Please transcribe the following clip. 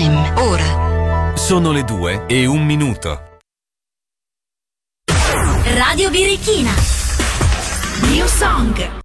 Time, ora. Sono le 2:01. Radio Birichina. New Song.